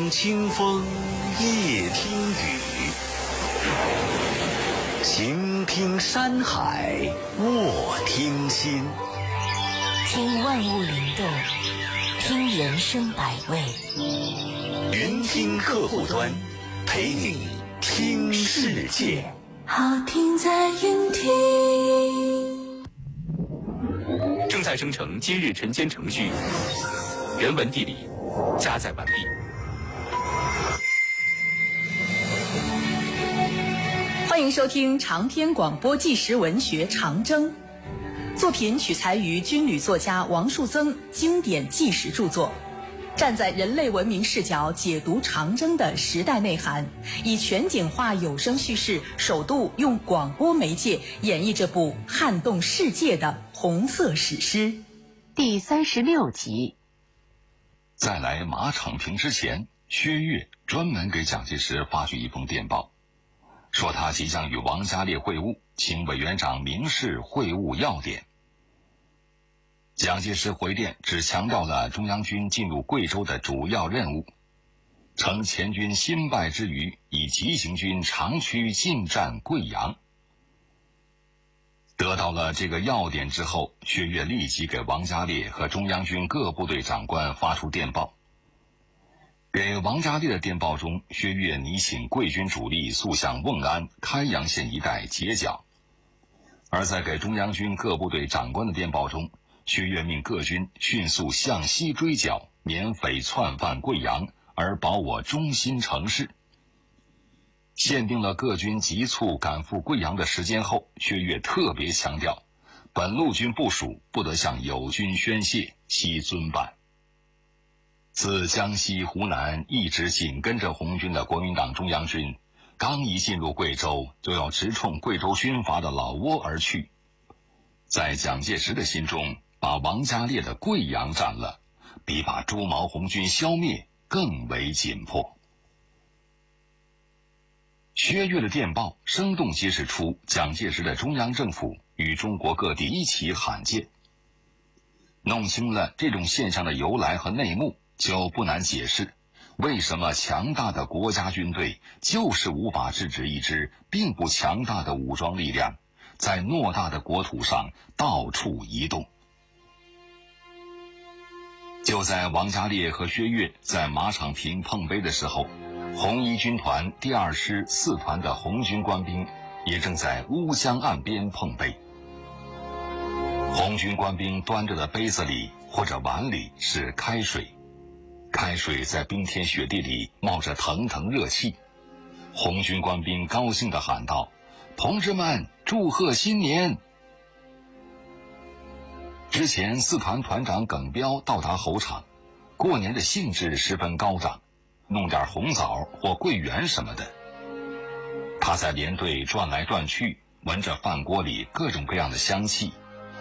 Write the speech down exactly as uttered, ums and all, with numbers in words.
听清风，夜听雨，行听山海，卧听心。 听万物灵动，听人生百味。 云听客户端，陪你听世界。 好听在云听。 正在生成今日晨间程序，人文地理加载完毕。 欢迎收听长篇广播纪实文学《长征》，作品取材于军旅作家王树增经典纪实著作，站在人类文明视角解读长征的时代内涵，以全景化有声叙事，首度用广播媒介演绎这部撼动世界的红色史诗。 第三十六集。 在来马场坪之前，薛岳专门给蒋介石发去一封电报，说他即将与王家烈会晤，请委员长明示会晤要点。蒋介石回电只强调了中央军进入贵州的主要任务，称前军新败之余，已急行军长驱进占贵阳。得到了这个要点之后，薛岳立即给王家烈和中央军各部队长官发出电报。给王家烈的电报中，薛岳拟请贵军主力速向瓮安、开阳县一带截剿；而在给中央军各部队长官的电报中，薛岳命各军迅速向西追剿，免匪窜犯贵阳，而保我中心城市。限定了各军急促赶赴贵阳的时间后，薛岳特别强调，本陆军部署不得向友军宣泄，悉遵办。自江西、湖南一直紧跟着红军的国民党中央军，刚一进入贵州，就要直冲贵州军阀的老窝而去。在蒋介石的心中，把王家烈的贵阳占了，比把朱毛红军消灭更为紧迫。薛岳的电报生动揭示出蒋介石的中央政府与中国各地一起罕见。弄清了这种现象的由来和内幕，就不难解释为什么强大的国家军队就是无法制止一支并不强大的武装力量在偌大的国土上到处移动。就在王家烈和薛岳在马场坪碰杯的时候，红一军团第二师四团的红军官兵也正在乌江岸边碰杯。红军官兵端着的杯子里或者碗里是开水，开水在冰天雪地里冒着腾腾热气。红军官兵高兴地喊道：“同志们，祝贺新年！”之前四团团长耿彪到达侯场，过年的兴致十分高涨，弄点红枣或桂圆什么的。他在连队转来转去，闻着饭锅里各种各样的香气，